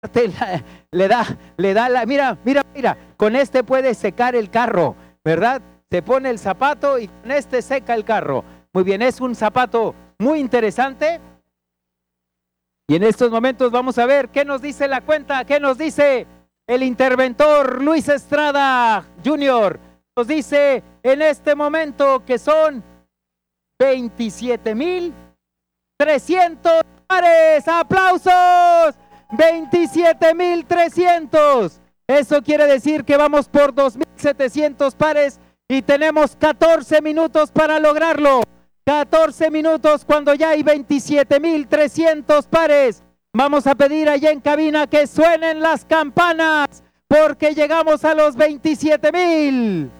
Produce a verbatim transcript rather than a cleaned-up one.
la, le da, le da la, mira, mira, mira, con este puede secar el carro, ¿verdad? Se pone el zapato y con este seca el carro. Muy bien, es un zapato muy interesante. Y en estos momentos vamos a ver qué nos dice la cuenta, qué nos dice el interventor Luis Estrada junior Nos dice en este momento que son veintisiete mil trescientos pares. ¡Aplausos! veintisiete mil trescientos. Eso quiere decir que vamos por dos mil setecientos pares y tenemos catorce minutos para lograrlo. catorce minutos cuando ya hay veintisiete mil trescientos pares. Vamos a pedir allá en cabina que suenen las campanas porque llegamos a los veintisiete mil.